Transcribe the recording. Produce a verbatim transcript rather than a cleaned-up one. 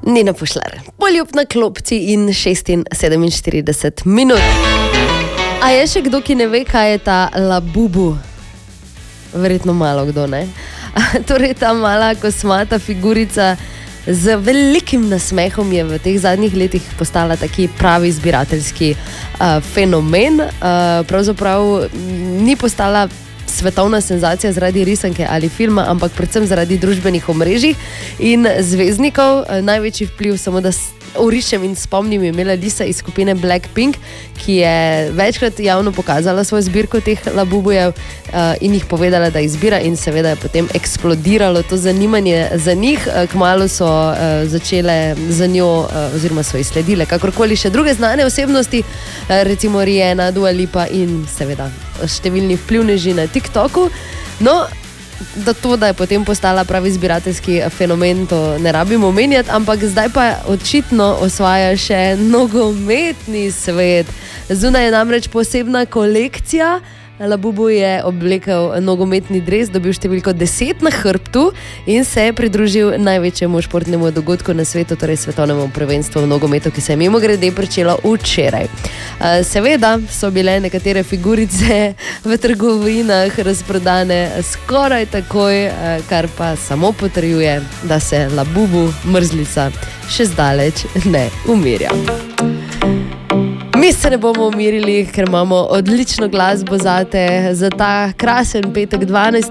Nina Pušlar, poljub na klopci in šestinsedemštirideset minut. A je še kdo, ki ne ve, kaj je ta Labubu? Verjetno malo kdo, ne? Torej ta mala kosmata figurica z velikim nasmehom je v teh zadnjih letih postala taki pravi zbirateljski uh, fenomen. Uh, pravzaprav ni postala svetovna senzacija zaradi risanke ali filma, ampak predvsem zaradi družbenih omrežij in zvezdnikov. Največji vpliv, samo da orišem in spomnim, je imela Lisa iz skupine Blackpink, ki je večkrat javno pokazala svojo zbirko teh Labubujev uh, in jih povedala, da izbira, in seveda je potem eksplodiralo to zanimanje za njih. Kmalu so uh, začele za njo uh, oziroma so ji sledile kakorkoli še druge znane osebnosti, uh, recimo Rihanna, Dua Lipa in seveda številni vplivneži na TikToku. No, da to, da je potem postala pravi zbirateljski fenomen, to ne rabimo omenjati, ampak zdaj pa očitno osvaja še nogometni svet. Zunaj je namreč posebna kolekcija. Labubu je oblekel nogometni dres, dobil številko deset na hrbtu in se je pridružil največjemu športnemu dogodku na svetu, torej svetovnemu prvenstvu v nogometu, ki se je mimogrede pričelo včeraj. Seveda so bile nekatere figurice v trgovinah razprodane skoraj takoj, kar pa samo potrjuje, da se Labubu mrzlica še zdaleč ne umirja. Mi se ne bomo umirili, ker imamo odlično glasbo zate za ta krasen petek dvanajsti